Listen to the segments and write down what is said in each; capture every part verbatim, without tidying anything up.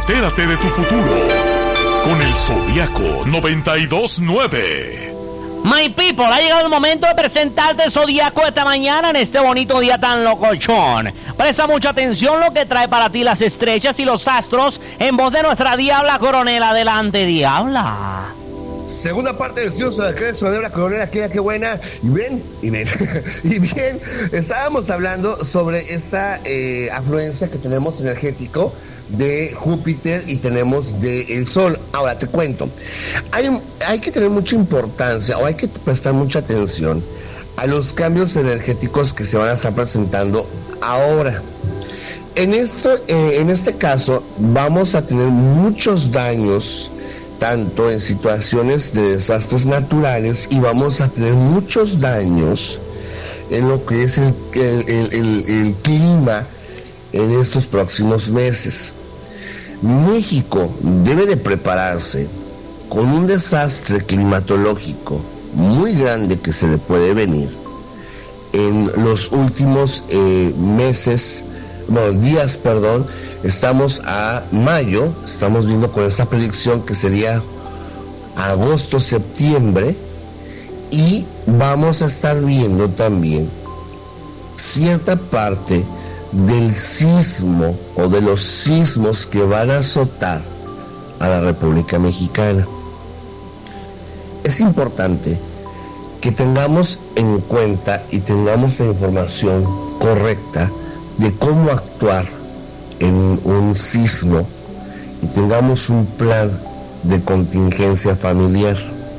Entérate de tu futuro con el Zodiaco noventa y dos nueve. My people, ha llegado el momento de presentarte el Zodiaco esta mañana en este bonito día tan locochón. Presta mucha atención lo que trae para ti las estrellas y los astros en voz de nuestra Diabla Coronel. Adelante, Diabla. Segunda parte del Ciudad de la Coronel, qué, qué buena. Y bien, y bien, y bien, estábamos hablando sobre esta eh, afluencia que tenemos energético de Júpiter y tenemos del Sol. Ahora te cuento, hay, hay que tener mucha importancia o hay que prestar mucha atención a los cambios energéticos que se van a estar presentando ahora. En, esto, eh, en este caso vamos a tener muchos daños tanto en situaciones de desastres naturales y vamos a tener muchos daños en lo que es el, el, el, el, el clima en estos próximos meses. México debe de prepararse con un desastre climatológico muy grande que se le puede venir en los últimos eh, meses, bueno, días, perdón. Estamos a mayo, estamos viendo con esta predicción que sería agosto, septiembre, y vamos a estar viendo también cierta parte del sismo o de los sismos que van a azotar a la República Mexicana. Es importante que tengamos en cuenta y tengamos la información correcta de cómo actuar en un sismo y tengamos un plan de contingencia familiar.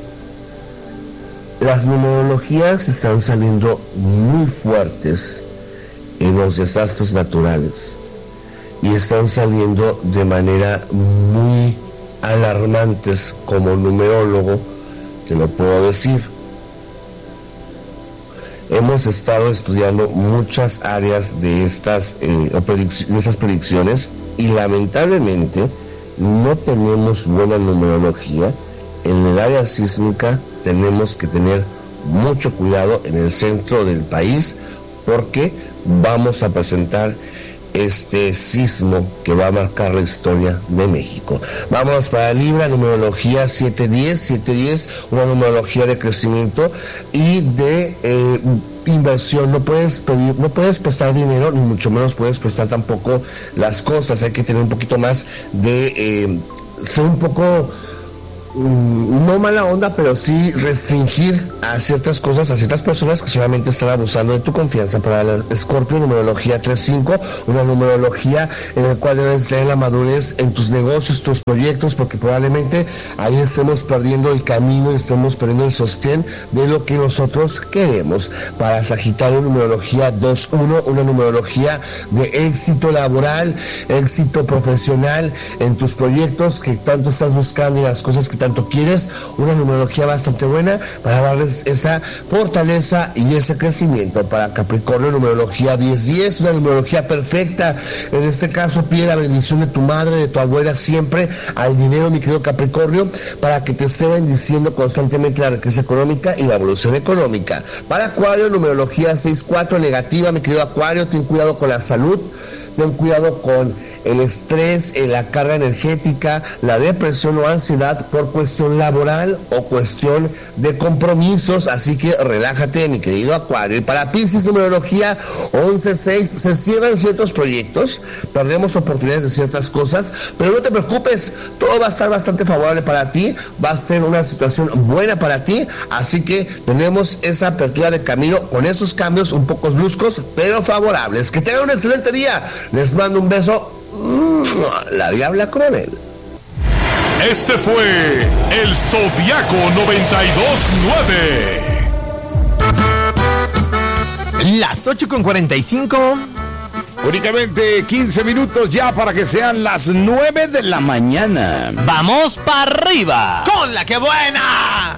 Las numerologías están saliendo muy fuertes en los desastres naturales y están saliendo de manera muy alarmantes. Como numerólogo te lo puedo decir. Hemos estado estudiando muchas áreas de estas, eh, predic- de estas predicciones y lamentablemente no tenemos buena numerología. En el área sísmica tenemos que tener mucho cuidado en el centro del país porque vamos a presentar este sismo que va a marcar la historia de México. Vamos para Libra, numerología siete diez, siete diez, una numerología de crecimiento y de eh, inversión. No puedes pedir, no puedes prestar dinero, ni mucho menos puedes prestar tampoco las cosas. Hay que tener un poquito más de eh, ser un poco no mala onda, pero sí restringir a ciertas cosas, a ciertas personas que solamente están abusando de tu confianza. Para el Escorpio, numerología tres cinco, una numerología en la cual debes tener la madurez en tus negocios, tus proyectos, porque probablemente ahí estemos perdiendo el camino y estemos perdiendo el sostén de lo que nosotros queremos. Para Sagitario, numerología dos uno, una numerología de éxito laboral, éxito profesional en tus proyectos que tanto estás buscando y las cosas que tanto quieres. Una numerología bastante buena para darles esa fortaleza y ese crecimiento. Para Capricornio, numerología diez diez, una numerología perfecta. En este caso pide la bendición de tu madre, de tu abuela siempre al dinero, mi querido Capricornio, para que te esté bendiciendo constantemente la riqueza económica y la evolución económica. Para Acuario, numerología seis cuatro, negativa, mi querido Acuario, ten cuidado con la salud, ten cuidado con el estrés, la carga energética, la depresión o ansiedad por cuestión laboral o cuestión de compromisos, así que relájate, mi querido Acuario. Y para Piscis, numerología once seis, se cierran ciertos proyectos, perdemos oportunidades de ciertas cosas, pero no te preocupes, todo va a estar bastante favorable para ti, va a ser una situación buena para ti, así que tenemos esa apertura de camino con esos cambios un poco bruscos, pero favorables. Que tengan un excelente día, les mando un beso, la Diabla Coronel. Este fue el Zodiaco noventa y dos nueve. Las ocho con cuarenta y cinco. Únicamente quince minutos ya para que sean las nueve de la mañana. ¡Vamos para arriba! ¡Con la que buena!